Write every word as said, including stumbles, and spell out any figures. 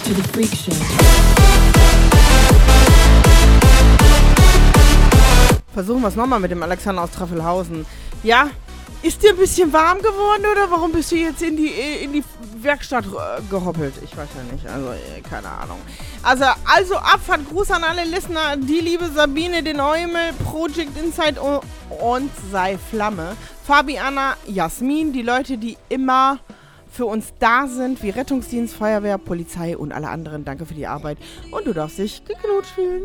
to the Freak Show. Versuchen wir es nochmal mit dem Alexander aus Treffelhausen. Ja, ist dir ein bisschen warm geworden oder warum bist du jetzt in die, in die Werkstatt äh, gehoppelt? Ich weiß ja nicht, also äh, keine Ahnung. Also, also Abfahrt, Gruß an alle Listener, die liebe Sabine, den Eumel, Project Insight und, und sei Flamme. Fabiana, Jasmin, die Leute, die immer für uns da sind, wie Rettungsdienst, Feuerwehr, Polizei und alle anderen. Danke für die Arbeit und du darfst dich geknutscht fühlen.